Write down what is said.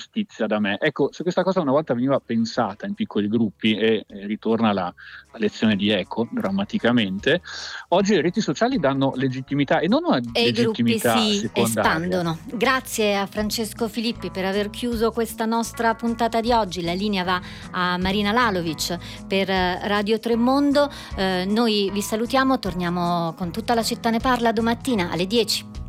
giustizia da me. Ecco, se questa cosa una volta veniva pensata in piccoli gruppi, e ritorna la lezione di Eco drammaticamente, oggi le reti sociali danno legittimità, e non una E i gruppi legittimità si secondaria. espandono. Grazie a Francesco Filippi per aver chiuso questa nostra puntata di oggi. La linea va a Marina Lalovic per Radio Tremondo. Noi vi salutiamo, torniamo con Tutta la città ne parla domattina alle 10.